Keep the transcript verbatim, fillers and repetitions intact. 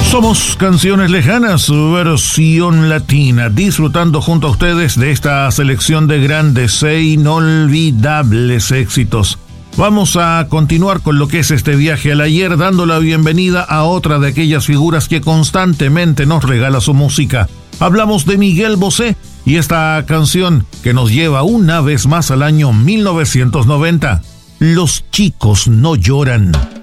Somos Canciones Lejanas, versión latina, disfrutando junto a ustedes de esta selección de grandes e inolvidables éxitos. Vamos a continuar con lo que es este viaje al ayer, dando la bienvenida a otra de aquellas figuras que constantemente nos regala su música. Hablamos de Miguel Bosé y esta canción que nos lleva una vez más al año mil novecientos noventa. Los chicos no lloran.